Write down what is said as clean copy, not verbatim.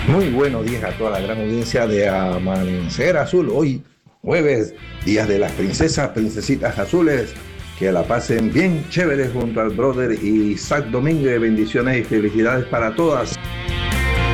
Muy buenos días a toda la gran audiencia de Amanecer Azul. Hoy, jueves, días de las princesas, princesitas azules. Que la pasen bien chéveres junto al brother Isaac Domínguez. Bendiciones y felicidades para todas.